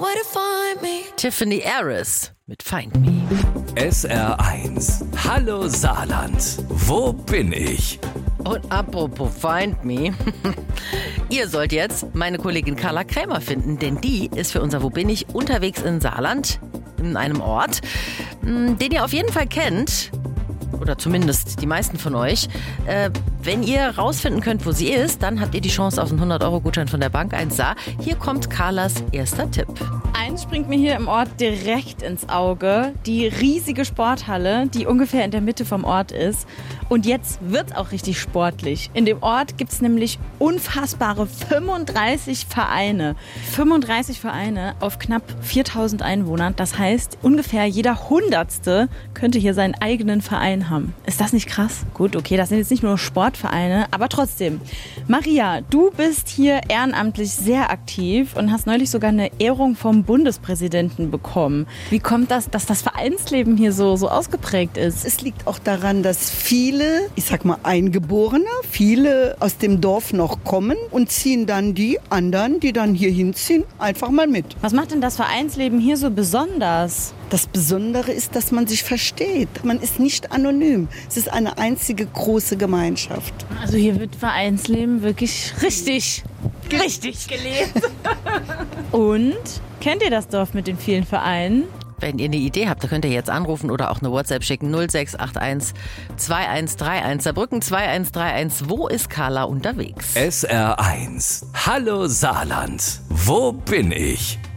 Tiffany Harris mit Find Me. SR1. Hallo Saarland. Wo bin ich? Und apropos Find Me, ihr sollt jetzt meine Kollegin Carla Krämer finden, denn die ist für unser Wo bin ich unterwegs in Saarland, in einem Ort, den ihr auf jeden Fall kennt, oder zumindest die meisten von euch. Wenn ihr rausfinden könnt, wo sie ist, dann habt ihr die Chance auf einen 100-Euro-Gutschein von der Bank 1 Saar. Hier kommt Carlas erster Tipp. Eins springt mir hier im Ort direkt ins Auge. Die riesige Sporthalle, die ungefähr in der Mitte vom Ort ist. Und jetzt wird's auch richtig sportlich. In dem Ort gibt's nämlich unfassbare 35 Vereine. 35 Vereine auf knapp 4000 Einwohnern. Das heißt, ungefähr jeder Hundertste könnte hier seinen eigenen Verein haben. Ist das nicht krass? Gut, okay, das sind jetzt nicht nur Sportvereine, aber trotzdem. Maria, du bist hier ehrenamtlich sehr aktiv und hast neulich sogar eine Ehrung vom Bundespräsidenten bekommen. Wie kommt das, dass das Vereinsleben hier so ausgeprägt ist? Es liegt auch daran, dass viele, ich sag mal Eingeborene, viele aus dem Dorf noch kommen und ziehen dann die anderen, die dann hier hinziehen, einfach mal mit. Was macht denn das Vereinsleben hier so besonders? Das Besondere ist, dass man sich versteht. Man ist nicht anonym. Es ist eine einzige große Gemeinschaft. Also hier wird Vereinsleben wirklich richtig gelebt. Und kennt ihr das Dorf mit den vielen Vereinen? Wenn ihr eine Idee habt, dann könnt ihr jetzt anrufen oder auch eine WhatsApp schicken. 0681 2131 Saarbrücken 2131. Wo ist Carla unterwegs? SR1. Hallo Saarland. Wo bin ich?